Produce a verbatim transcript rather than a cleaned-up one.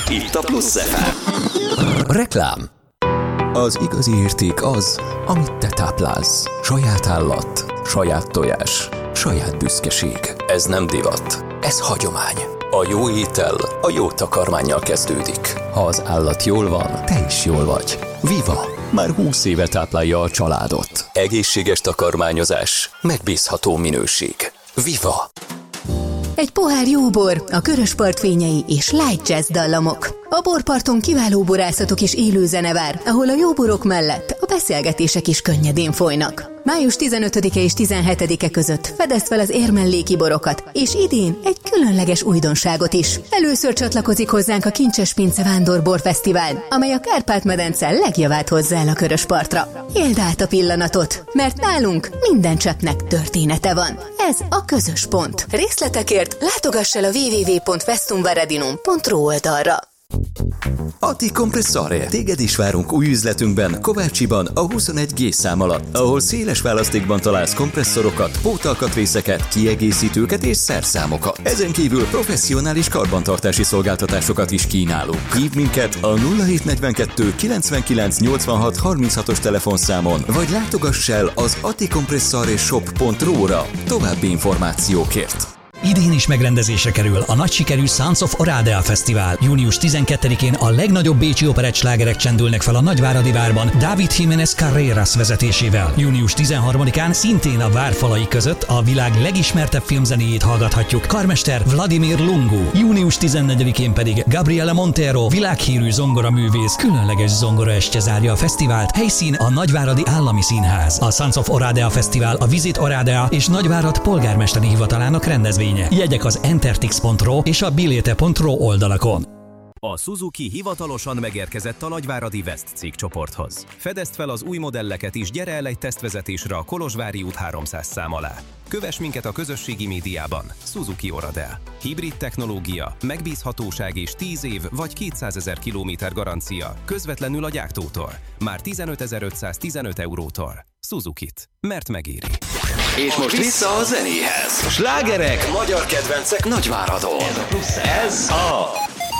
itt a Plusz ef em. Reklám. Az igazi érték az, amit te táplálsz. Saját állat, saját tojás, saját büszkeség. Ez nem divat, ez hagyomány. A jó étel a jó takarmánnyal kezdődik. Ha az állat jól van, te is jól vagy. Viva! Már húsz éve táplálja a családot. Egészséges takarmányozás, megbízható minőség. Viva! Egy pohár jó bor, a Köröspart fényei és light jazz dallamok. A borparton kiváló borászatok és élő zene vár, ahol a jó borok mellett a beszélgetések is könnyedén folynak. május tizenötödike és tizenhetedike között fedezd fel az érmelléki borokat, és idén egy különleges újdonságot is. Először csatlakozik hozzánk a Kincses Pince Vándorborfesztivál, amely a Kárpát-medence legjavát hozza el a Köröspartra. Éld át a pillanatot, mert nálunk minden cseppnek története van. Ez a közös pont. Részletekért látogass el a double-u double-u double-u pont festumvaredinum pont ro oldalra. Ati Compressore. Téged is várunk új üzletünkben, Kovácsiban, a huszonegy G szám alatt, ahol széles választékban találsz kompresszorokat, pótalkatrészeket, kiegészítőket és szerszámokat. Ezen kívül professzionális karbantartási szolgáltatásokat is kínálunk. Hívd minket a nulla hét negyvenkettő kilencvenkilenc nyolcvanhat harminchatos telefonszámon, vagy látogass el az atikompressoreshop pont ro-ra további információkért. Idén is megrendezésre kerül a nagy sikerű Sons of Oradea Fesztivál. június tizenkettedikén a legnagyobb bécsi operett slágerek csendülnek fel a Nagyváradi Várban David Jiménez Carreras vezetésével. június tizenharmadikán szintén a vár falai között a világ legismertebb filmzenéjét hallgathatjuk, karmester Vladimir Lungu. június tizennegyedikén pedig Gabriela Montero, világhírű zongoraművész, különleges zongoraestje zárja a fesztivált, helyszín a Nagyváradi Állami Színház. A Sons of Oradea Fesztivál a Visit Oradea és Nagyvárad polgármesteri hivatalának rendezvénye. Jegyek az entertix pont ro és a bilete pont ro oldalakon. A Suzuki hivatalosan megérkezett a Nagyváradi West cégcsoporthoz. Fedezd fel az új modelleket is, gyere el egy tesztvezetésre a Kolozsvári út háromszáz szám alá. Kövess minket a közösségi médiában. Suzuki Oradea. Hibrid technológia, megbízhatóság és tíz év vagy kétszázezer kilométer garancia közvetlenül a gyártótól. Már tizenötezer-ötszáztizenöt eurótól. Suzukit. Mert megéri. És most vissza a zenéhez. Slágerek, magyar kedvencek Nagyváradon. Ez a